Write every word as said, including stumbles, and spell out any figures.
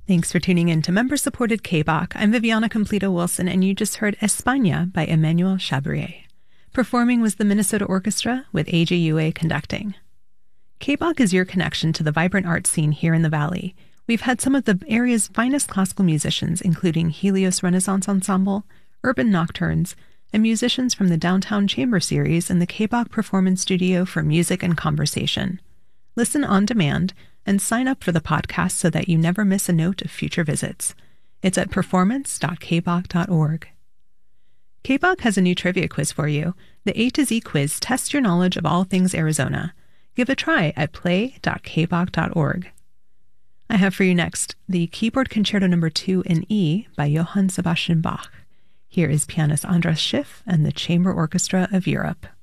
Thanks for tuning in to member-supported K-Bach. I'm Viviana Completo-Wilson, and you just heard España by Emmanuel Chabrier. Performing was the Minnesota Orchestra with A J U A conducting. K-Bach is your connection to the vibrant art scene here in the Valley. We've had some of the area's finest classical musicians, including Helios Renaissance Ensemble, Urban Nocturnes, and musicians from the Downtown Chamber Series and the K-Bach Performance Studio for Music and Conversation. Listen on demand and sign up for the podcast so that you never miss a note of future visits. It's at performance dot k bach dot org. K-Bach has a new trivia quiz for you. The A to Z quiz tests your knowledge of all things Arizona. Give a try at play dot k bach dot org. I have for you next the Keyboard Concerto Number two in E by Johann Sebastian Bach. Here is pianist Andras Schiff and the Chamber Orchestra of Europe.